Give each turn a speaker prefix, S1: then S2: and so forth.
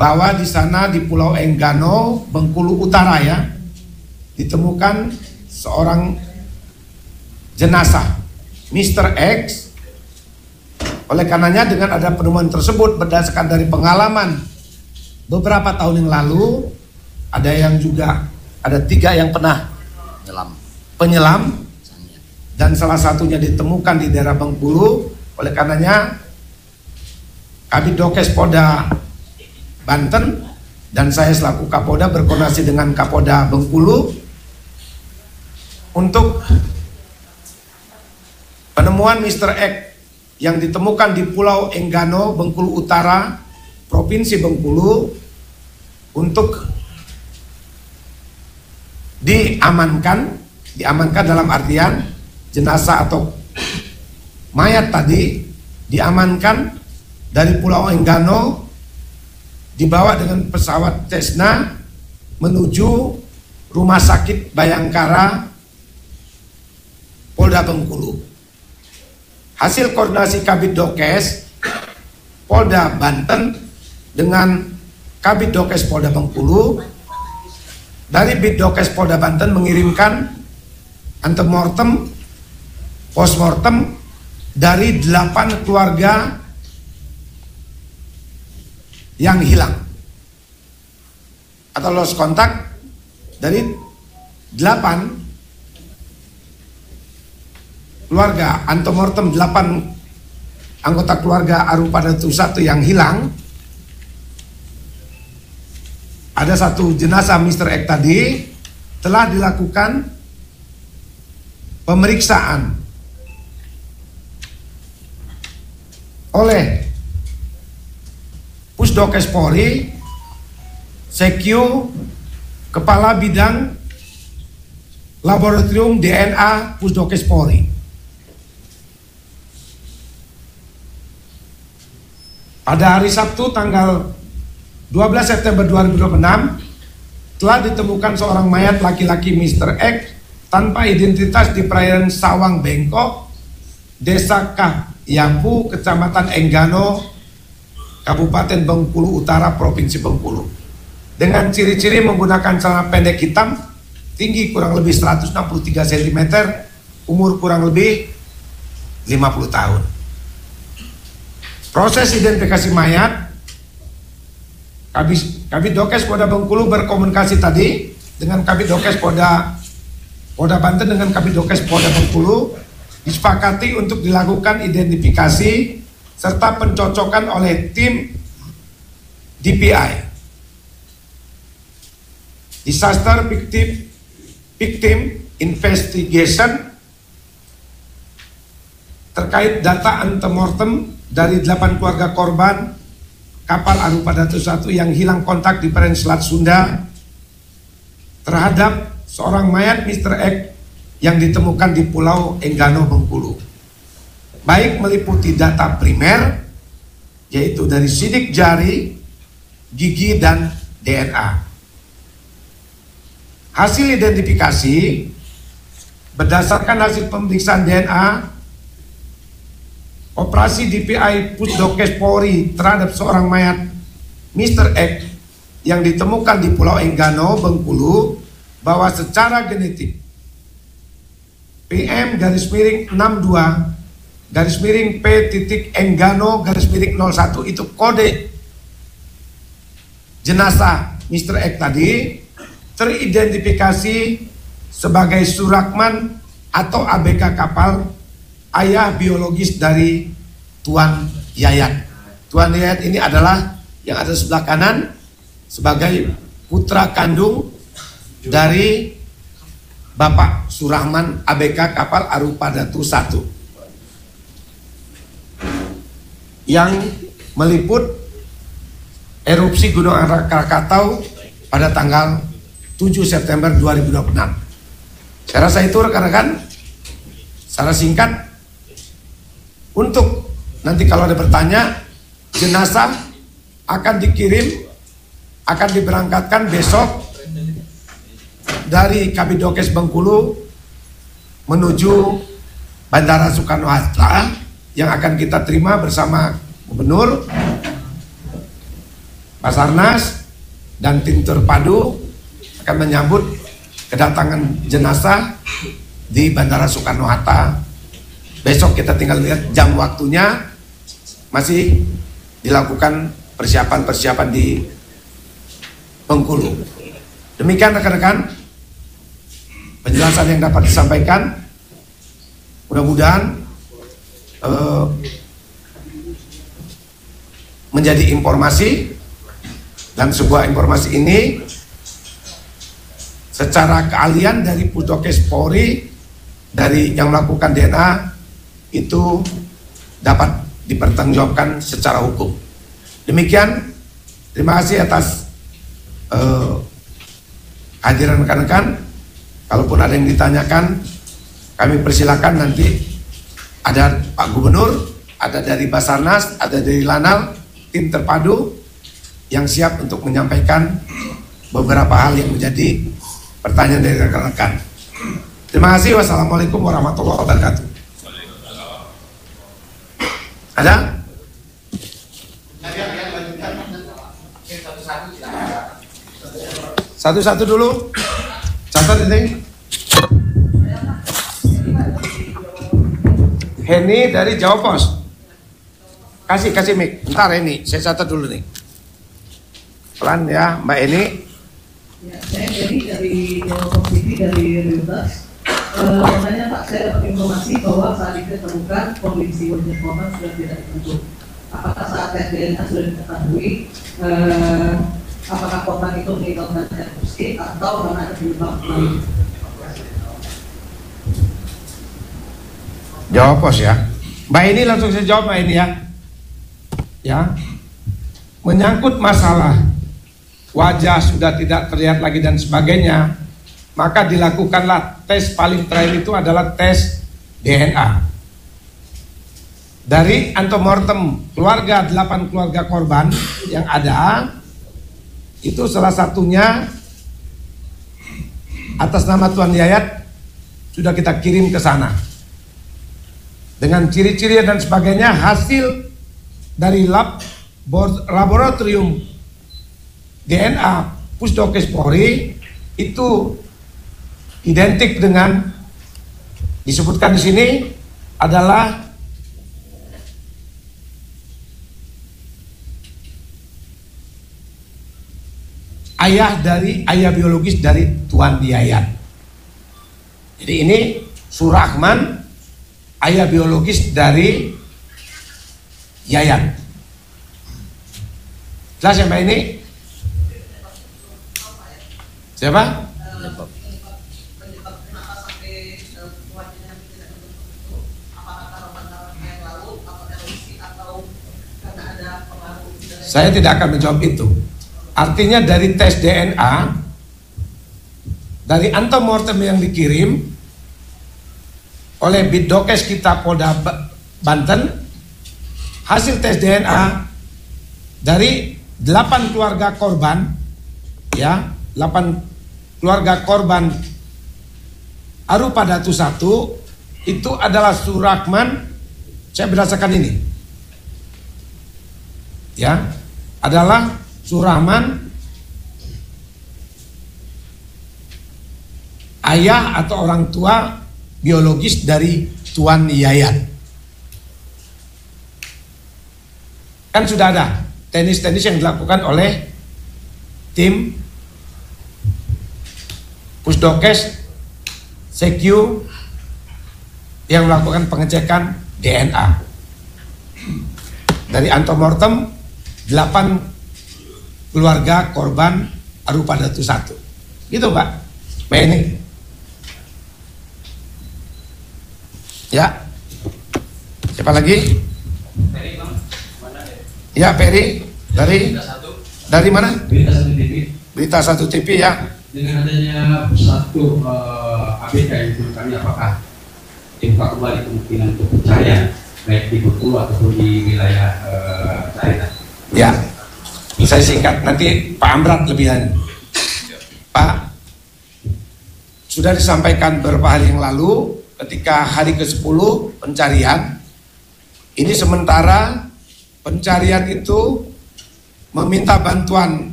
S1: bahwa di sana di Pulau Enggano, Bengkulu Utara ya, ditemukan seorang jenazah Mr. X. Oleh karenanya dengan ada penemuan tersebut berdasarkan dari pengalaman beberapa tahun yang lalu, ada 3 yang pernah penyelam dan salah satunya ditemukan di daerah Bengkulu. Oleh karenanya Kabid Dokes Polda Banten dan saya selaku Kapolda berkoordinasi dengan Kapolda Bengkulu untuk penemuan Mr. X yang ditemukan di Pulau Enggano, Bengkulu Utara, Provinsi Bengkulu, untuk diamankan dalam artian jenazah atau mayat tadi diamankan dari Pulau Enggano, dibawa dengan pesawat Cessna menuju Rumah Sakit Bayangkara Polda Bengkulu. Hasil koordinasi Kabid Dokes Polda Banten dengan Kabid Dokes Polda Bengkulu, dari Bid Dokes Polda Banten mengirimkan antemortem, postmortem dari 8 keluarga yang hilang atau lost kontak. Dari 8 keluarga, antemortem 8 anggota keluarga Arupadatu 1 yang hilang, ada 1 jenazah Mr. X tadi telah dilakukan pemeriksaan oleh Pusdokes Polri, Sekyu, Kepala Bidang Laboratorium DNA Pusdokes Polri. Pada hari Sabtu tanggal 12 September 2026 telah ditemukan seorang mayat laki-laki Mr. X tanpa identitas di perairan Sawang Bengkok, Desa Kahyampu, Kecamatan Enggano, Kabupaten Bengkulu Utara, Provinsi Bengkulu, dengan ciri-ciri menggunakan celana pendek hitam, tinggi kurang lebih 163 cm, umur kurang lebih 50 tahun. Proses identifikasi mayat, Kabid Dokes Polda Bengkulu berkomunikasi tadi dengan Kabid Dokes Polda Banten dengan Kabid Dokes Polda Bengkulu, disepakati untuk dilakukan identifikasi serta pencocokan oleh tim DPI, Disaster Victim Investigation, terkait data antemortem dari 8 keluarga korban kapal Arupadatu 1 yang hilang kontak di perairan Selat Sunda terhadap seorang mayat Mr. X yang ditemukan di Pulau Enggano, Bengkulu, baik meliputi data primer yaitu dari sidik jari, gigi, dan DNA. Hasil identifikasi berdasarkan hasil pemeriksaan DNA, operasi DPI Pusdokes Polri terhadap seorang mayat Mr. X yang ditemukan di Pulau Enggano, Bengkulu, bahwa secara genetik PM-62 P Enggano _01 itu kode jenazah Mr. X tadi teridentifikasi sebagai Surakman atau ABK kapal, ayah biologis dari Tuan Yayat. Tuan Yayat ini adalah yang ada sebelah kanan sebagai putra kandung dari Bapak Surahman ABK kapal Arupadatu 1 yang meliput erupsi Gunung Krakatau pada tanggal 7 September 2026. Saya rasa itu rekan-rekan secara singkat. Untuk nanti kalau ada bertanya, jenazah akan diberangkatkan besok dari Kabid Dokes Bengkulu menuju Bandara Soekarno-Hatta yang akan kita terima bersama Gubernur Basarnas dan tim terpadu akan menyambut kedatangan jenazah di Bandara Soekarno-Hatta. Besok kita tinggal lihat jam waktunya, masih dilakukan persiapan-persiapan di Bengkulu. Demikian rekan-rekan penjelasan yang dapat disampaikan. Mudah-mudahan menjadi informasi, dan sebuah informasi ini secara keahlian dari Pusdokes Polri dari yang melakukan DNA itu dapat dipertanggungjawabkan secara hukum. Demikian, terima kasih atas hadiran rekan-rekan. Kalaupun ada yang ditanyakan, kami persilakan. Nanti ada Pak Gubernur, ada dari Basarnas, ada dari Lanal, tim terpadu yang siap untuk menyampaikan beberapa hal yang menjadi pertanyaan dari rekan-rekan. Terima kasih. Wassalamualaikum warahmatullahi wabarakatuh. Ada? Satu-satu dulu. Catat ini. Heni dari Jawa Pos. Kasih mic. Bentar Heni, saya catat dulu nih. Pelan ya, Mbak Heni.
S2: Ya, saya Heni dari Jawa Pos TV dari Reuters. Makanya Pak, saya dapat informasi bahwa saat ini ditemukan kondisi wajah korban sudah tidak dibentuk. Apakah saat tes DNA sudah diketahui apakah korban itu meninggal karena erupsi atau karena ada penyebab lain?
S1: Jawab Pos ya. Mbak ini langsung saya jawab Mbak ini ya. Ya. Menyangkut masalah wajah sudah tidak terlihat lagi dan sebagainya, maka dilakukanlah tes paling terakhir itu adalah tes DNA. Dari antemortem keluarga 8 keluarga korban yang ada, itu salah satunya atas nama Tuan Yayat sudah kita kirim ke sana. Dengan ciri-ciri dan sebagainya, hasil dari laboratorium DNA Pusdokes Polri itu identik dengan disebutkan di sini adalah ayah biologis dari Tuan Yayat. Jadi ini Surahman, ayah biologis dari Yayat. Jelas ya Mbak ini? Siapa? Saya tidak akan menjawab itu. Artinya dari tes DNA, dari antemortem yang dikirim oleh Bidokes kita Polda Banten, hasil tes DNA dari 8 keluarga korban, ya, 8 keluarga korban Arupa Datu 1 itu adalah Surahman. Saya berdasarkan ini, ya, adalah Surahman, ayah atau orang tua biologis dari Tuan Yayat. Kan sudah ada teknis-teknis yang dilakukan oleh tim Pusdokes CQ yang melakukan pengecekan DNA dari antemortem 8 keluarga korban Arupa Datu 1. Gitu Pak. Mbak ini. Ya. Siapa lagi?
S3: Peri Bang. Mana ya?
S1: Ya Peri dari mana?
S3: Berita 1 TV.
S1: Berita 1 TV ya.
S3: Dengan adanya satu ABK yang menurut kami, apakah dibuka kembali kemungkinan untuk pencarian baik di Bengkulu ataupun di wilayah China?
S1: Ya. Saya singkat, nanti Pak Amrat lebihan. Pak, sudah disampaikan beberapa hari yang lalu ketika hari ke-10 pencarian. Ini sementara pencarian itu meminta bantuan